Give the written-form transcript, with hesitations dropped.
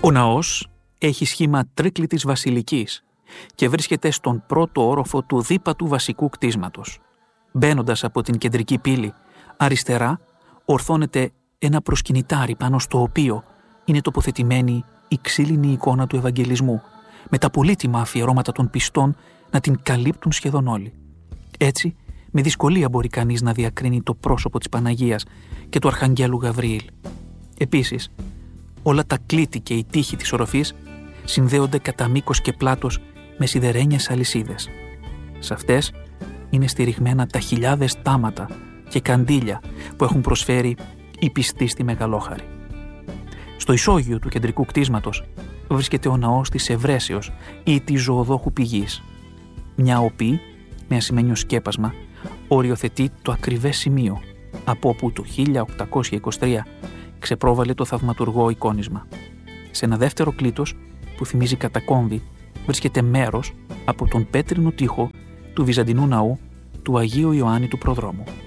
Ο ναός έχει σχήμα τρίκλητης βασιλικής και βρίσκεται στον πρώτο όροφο του δίπατου βασικού κτίσματος. Μπαίνοντας από την κεντρική πύλη, αριστερά ορθώνεται ένα προσκυνητάρι πάνω στο οποίο είναι τοποθετημένη η ξύλινη εικόνα του Ευαγγελισμού, με τα πολύτιμα αφιερώματα των πιστών να την καλύπτουν σχεδόν όλοι. Έτσι, με δυσκολία μπορεί κανείς να διακρίνει το πρόσωπο της Παναγίας και του Αρχαγγέλου Γαβριήλ. Επίσης, όλα τα κλίτη και οι τοίχοι της οροφής συνδέονται κατά μήκος και πλάτος με σιδερένιες αλυσίδες. Σε αυτές είναι στηριγμένα τα χιλιάδες τάματα και καντήλια που έχουν προσφέρει οι πιστοί στη Μεγαλόχαρη. Στο ισόγειο του κεντρικού κτίσματος βρίσκεται ο ναός της Ευρέσεως ή της Ζωοδόχου Πηγής. Μια οπή, με ασημένιο σκέπασμα, οριοθετεί το ακριβές σημείο από όπου το 1823 ξεπρόβαλε το θαυματουργό εικόνισμα. Σε ένα δεύτερο κλίτος που θυμίζει κατακόμβη βρίσκεται μέρος από τον πέτρινο τοίχο του Βυζαντινού ναού του Αγίου Ιωάννη του Προδρόμου.